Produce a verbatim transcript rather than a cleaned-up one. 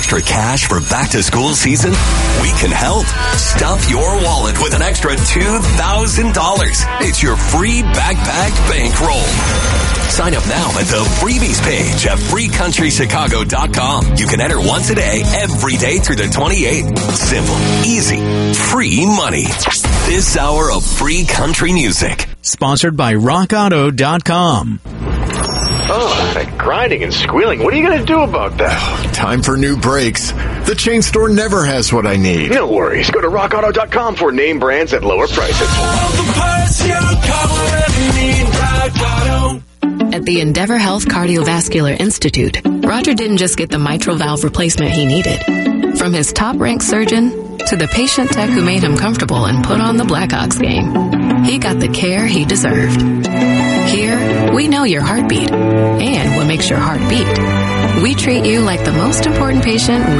extra cash for back-to-school season? We can help. Stuff your wallet with an extra two thousand dollars. It's your free backpack bankroll. Sign up now at the freebies page at free country chicago dot com. You can enter once a day, every day through the twenty-eighth. Simple, easy, free money. This hour of free country music. Sponsored by rock auto dot com. Oh, that grinding and squealing. What are you going to do about that? Time for new brakes. The chain store never has what I need. No worries. Go to rock auto dot com for name brands at lower prices. At the Endeavor Health Cardiovascular Institute, Roger didn't just get the mitral valve replacement he needed. From his top-ranked surgeon to the patient tech who made him comfortable and put on the Blackhawks game, he got the care he deserved. Here, we know your heartbeat and what makes your heart beat. We treat you like the most important patient